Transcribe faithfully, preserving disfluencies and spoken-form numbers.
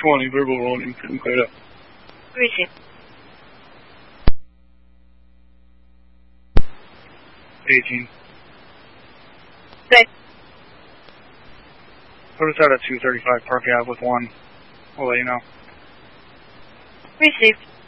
twenty, verbal rolling, couldn't clear it up. Received. eighteen. Good. Put us out at two thirty-five Park Ave with one. We'll let you know. Received.